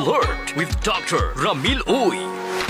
Alert with Dr. Ramil Uy.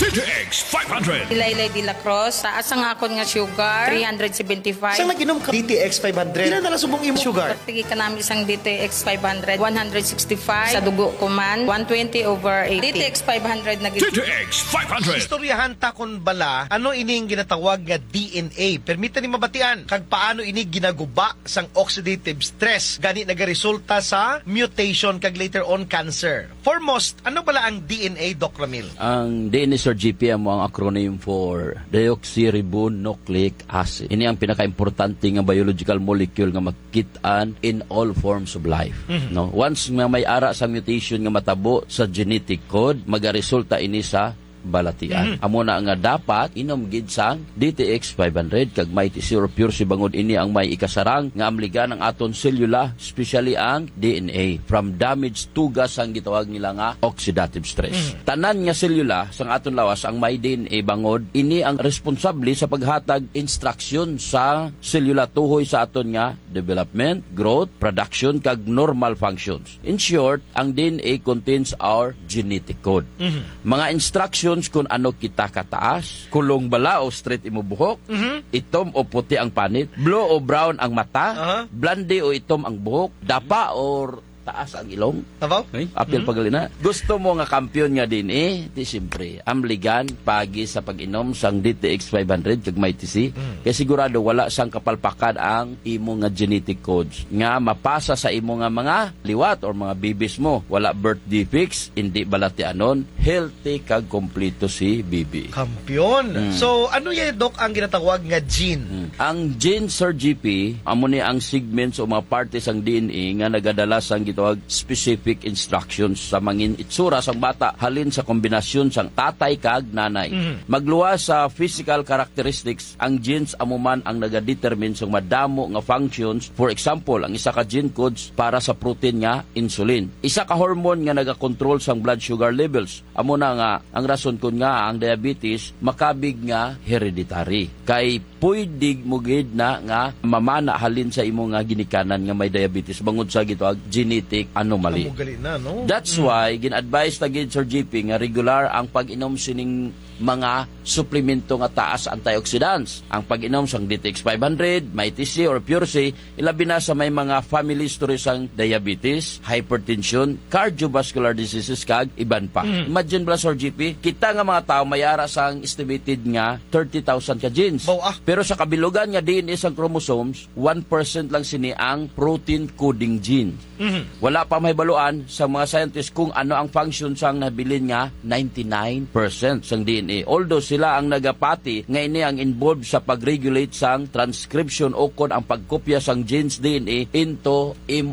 DTX 500. Laylay de la Cruz, taas ang akon nga sugar, 375. Saan nag-inom ka? DTX 500. Ilan na lang subong imo sugar? Pagtigi ka namin isang DTX 500, 165. Sa dugo ko man, 120/80. DTX 500 na DTX 500. Istoryahan ta kon bala, ano ining ginatawag nga DNA? Permita ni mabatian, kag paano ini ginaguba sang oxidative stress, gani nagaresulta sa mutation kag later on cancer. Foremost, ano bala ang DNA, Doc Ramil? Ang DNA Sir GP mo ang acronym for deoxyribonucleic acid. Ini ang pinaka-importante nga biological molecule nga makitaan in all forms of life. No? Once nga may ara sa mutation nga matabo sa genetic code, magaresulta ini sa balatian. Amo na nga dapat inom gid sang DTX 500 kag may tisir pure si bangod ini ang may ikasarang nga amligan ang aton selula, especially ang DNA from damaged tugas ang gitawag nila nga oxidative stress. Tanan nga selula sang aton lawas ang may DNA bangod ini ang responsable sa paghatag instruction sa selula tuhoy sa aton nga development, growth, production kag normal functions. In short, ang DNA contains our genetic code. Mga instructions kung ano kita kataas, kulong bala o straight imo buhok, itom o puti ang panit, blue o brown ang mata, blonde o itom ang buhok, dapa or taas ang ilong. Tabaw? Apil pagalina. Gusto mo nga kampiyon nga din di siyempre, amligan pagi sa pag-inom sang DTX 500 kag may TC. Kaya sigurado wala sang kapalpakan ang imo nga genetic codes nga mapasa sa imo nga mga liwat or mga bibis mo. Wala birth defects, hindi balatianon, healthy kag kompleto si bibi. Kampiyon. So, ano yan, Doc, ang ginatawag nga gene? Ang gene, Sir GP, amo ni ang segments o mga partes ang DNA nga nagadala sang gitawag specific instructions sa mangin itsura sang bata halin sa kombinasyon sang tatay kag nanay. Magluwas sa physical characteristics, ang genes amuman ang nagadetermine sang madamo nga functions. For example, ang isa ka gene codes para sa protein nga insulin. Isa ka hormone nga nagakontrol sang blood sugar levels. Amo na nga ang rason kun nga ang diabetes makabig nga hereditary. Kay pwede mo gid na nga mamana halin sa imo nga ginikanan nga may diabetes bangod sa gitawag genetic anomaly. That's why gin-advise ta gid Sir GP nga regular ang pag-inom sining mga suplemento nga taas antioxidants. Ang pag-inom sang DTX 500, may TC or Pure C, ilabi na sa may mga family stories sang diabetes, hypertension, cardiovascular diseases kag iban pa. Imagine ba Sir GP, kita nga mga tao mayara sang estimated nga 30,000 ka genes. Pero sa kabilugan nga DNA sang chromosomes, 1% lang sini ang protein coding gene. Wala pa may baluan sa mga scientists kung ano ang function sang nabilin nga 99% sang DNA. Although sila ang nagapati nga ini ang involved sa pag-regulate sang transcription o kon ang pagkopya sang genes DNA into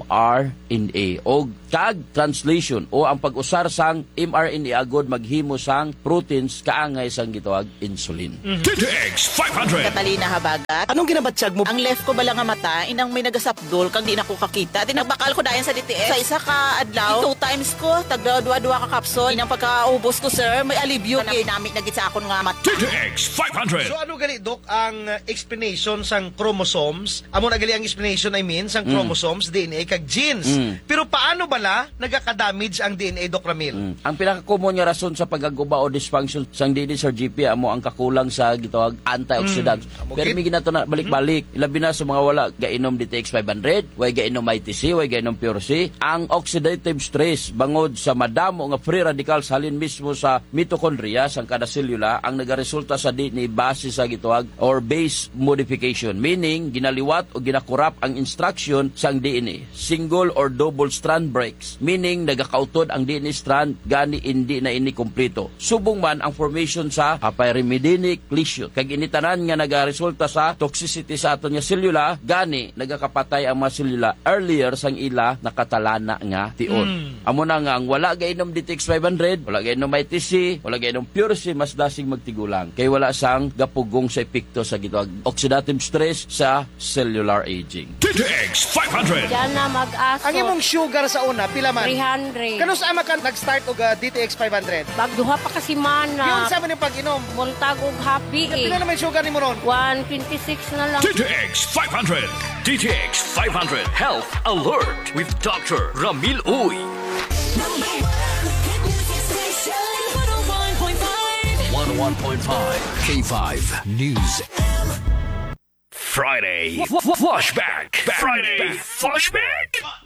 mRNA o kag translation o ang pag-usar sang mRNA agod maghimo sang proteins kaangay sang gitawag insulin. DTX 500. Catalina Habagat. Anong ginabatsyag mo? Ang left ko bala nga mata, inang may nagasapdol kang di na ko kakita. Tinagbakal ko dayan sa DTX. Sa isa ka adlaw, 2 times ko, tagdua-dua ka kapsol. Inang pagkaubos ko, sir, may alibyo. Namit na gid sa akon nga mata. DTX 500. So ano gali, Doc, ang explanation sang chromosomes? Amo na gali ang explanation, I mean, sang chromosomes, DNA kag genes. Pero paano bala nagaka-damage ang DNA, Doc Ramil? Ang pinaka-common nga rason sa pagaguba o dysfunction sang DNA Sir GP amo ang kakulang sa gitawag antioxidants. Pero may ginato na balik-balik. Ilabi na sa mga wala gainom DTX 500, way gainom ITC, way gainom Pure C. Ang oxidative stress bangod sa madamo nga free radicals halin mismo sa mitochondria sang kada selula ang nagaresulta sa DNA base sa gitawag or base modification, meaning ginaliwat o ginakurap ang instruction sang DNA. Single or double strand breaks, meaning nagakautod ang DNA strand gani hindi na ini kompleto. Subong man ang formation sa pyrimidinic lesion. Kag initanan nga nagaresulta sa toxicity sa aton nga selula, gani nagakapatay ang mga selula earlier sang ila nakatalana nga tion. Amo na nga ang wala gainom DTX 500, wala gainom ITC, wala gainom Pure C, mas dasing magtigulang. Kay wala sang gapugong sa epekto sa gitawag oxidative stress sa cellular aging. DTX 500. Diyan na mag-aso. Ang imong sugar sa una, pila man? 300. Kano sa ama ka nag-start og DTX 500? Bagduha pa kasi Yun mana. sa man yung pag-inom. Buntag og happy Pila naman sugar ni mo ron? 126 na lang. DTX 500. DTX 500 Health Alert with Dr. Ramil Uy. Number 1 hit music 101.5 K5 News. Friday Flashback. Friday Flashback.